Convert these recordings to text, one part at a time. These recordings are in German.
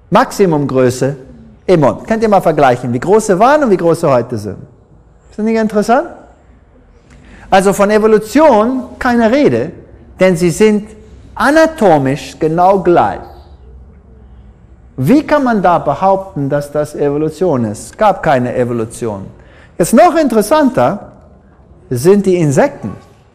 Maximumgröße im Mond. Könnt ihr mal vergleichen, wie groß sie waren und wie groß sie heute sind. Ist das nicht interessant? Also von Evolution keine Rede, denn sie sind anatomisch genau gleich. Wie kann man da behaupten, dass das Evolution ist? Es gab keine Evolution. Jetzt noch interessanter sind die Insekten.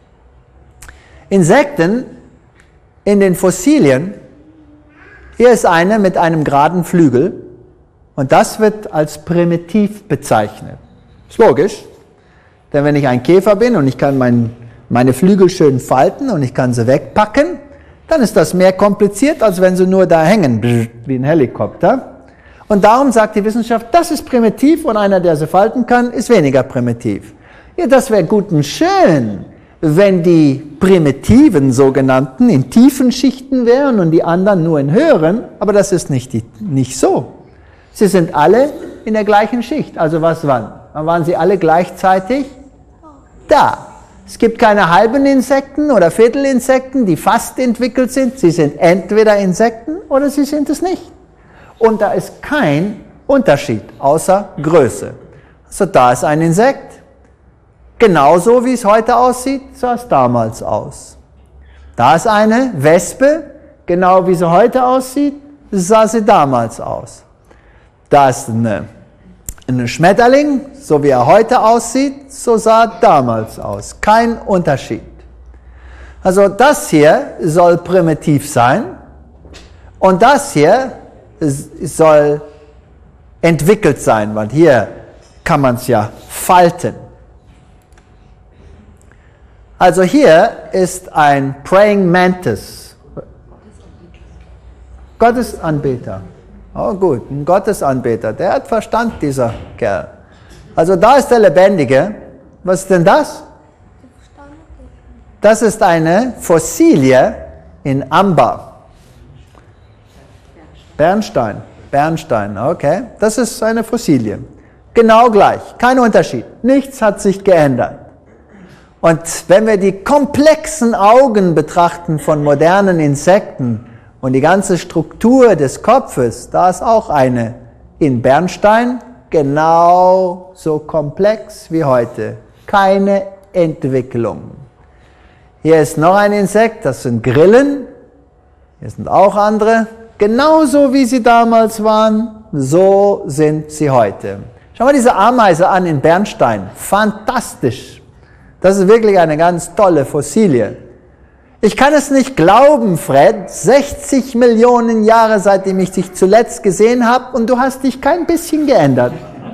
Insekten in den Fossilien, hier ist eine mit einem geraden Flügel und das wird als primitiv bezeichnet. Ist logisch, denn wenn ich ein Käfer bin und ich kann meine Flügel schön falten und ich kann sie wegpacken, dann ist das mehr kompliziert, als wenn sie nur da hängen, wie ein Helikopter. Und darum sagt die Wissenschaft, das ist primitiv und einer, der sie falten kann, ist weniger primitiv. Ja, das wäre gut und schön, wenn die primitiven sogenannten in tiefen Schichten wären und die anderen nur in höheren, aber das ist nicht so. Sie sind alle in der gleichen Schicht. Also was wann? Wann waren sie alle gleichzeitig? Da. Es gibt keine halben Insekten oder Viertelinsekten, die fast entwickelt sind. Sie sind entweder Insekten oder sie sind es nicht. Und da ist kein Unterschied, außer Größe. Also da ist ein Insekt. Genauso wie es heute aussieht, sah es damals aus. Da ist eine Wespe, genau wie sie heute aussieht, sah sie damals aus. Da ist ein Schmetterling, so wie er heute aussieht, so sah er damals aus. Kein Unterschied. Also das hier soll primitiv sein und das hier soll entwickelt sein, weil hier kann man es ja falten. Also hier ist ein Praying Mantis. Gottesanbeter. Oh gut, ein Gottesanbeter. Der hat Verstand, dieser Kerl. Also da ist der Lebendige. Was ist denn das? Das ist eine Fossilie in Amber. Bernstein, okay. Das ist eine Fossilie. Genau gleich, kein Unterschied. Nichts hat sich geändert. Und wenn wir die komplexen Augen betrachten von modernen Insekten und die ganze Struktur des Kopfes, da ist auch eine in Bernstein, genau so komplex wie heute. Keine Entwicklung. Hier ist noch ein Insekt, das sind Grillen. Hier sind auch andere. Genauso wie sie damals waren, so sind sie heute. Schau mal diese Ameise an in Bernstein. Fantastisch. Das ist wirklich eine ganz tolle Fossilie. Ich kann es nicht glauben, Fred. 60 Millionen Jahre, seitdem ich dich zuletzt gesehen habe, und du hast dich kein bisschen geändert.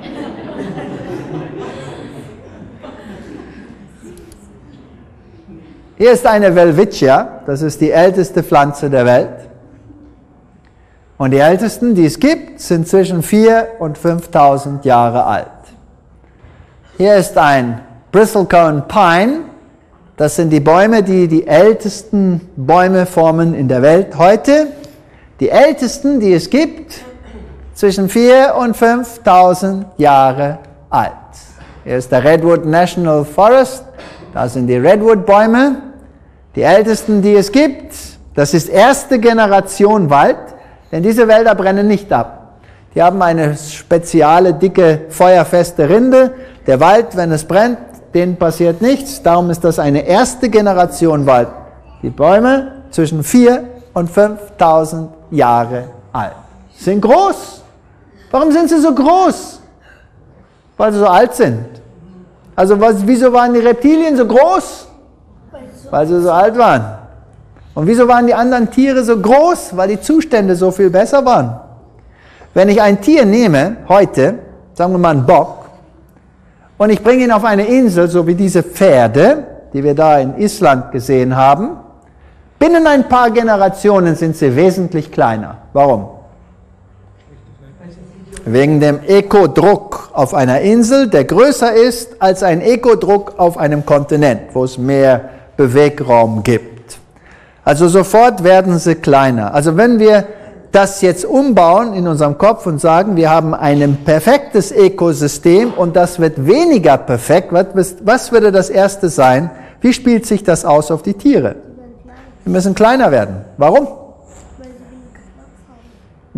Hier ist eine Welwitschia. Das ist die älteste Pflanze der Welt. Und die ältesten, die es gibt, sind zwischen 4.000 und 5.000 Jahre alt. Hier ist ein Bristlecone Pine. Das sind die Bäume, die die ältesten Bäume formen in der Welt heute. Die ältesten, die es gibt, zwischen 4.000 und 5.000 Jahre alt. Hier ist der Redwood National Forest. Da sind die Redwood-Bäume. Die ältesten, die es gibt, das ist erste Generation Wald. Denn diese Wälder brennen nicht ab. Die haben eine spezielle, dicke, feuerfeste Rinde. Der Wald, wenn es brennt, denen passiert nichts. Darum ist das eine erste Generation Wald. Die Bäume zwischen 4.000 und 5.000 Jahre alt. Sind groß. Warum sind sie so groß? Weil sie so alt sind. Also wieso waren die Reptilien so groß? Weil sie so alt waren. Und wieso waren die anderen Tiere so groß? Weil die Zustände so viel besser waren. Wenn ich ein Tier nehme, heute, sagen wir mal einen Bock, und ich bringe ihn auf eine Insel, so wie diese Pferde, die wir da in Island gesehen haben, binnen ein paar Generationen sind sie wesentlich kleiner. Warum? Wegen dem Ökodruck auf einer Insel, der größer ist als ein Ökodruck auf einem Kontinent, wo es mehr Bewegraum gibt. Also sofort werden sie kleiner. Also wenn wir das jetzt umbauen in unserem Kopf und sagen, wir haben ein perfektes Ökosystem und das wird weniger perfekt, was würde das Erste sein? Wie spielt sich das aus auf die Tiere? Wir müssen kleiner werden. Warum?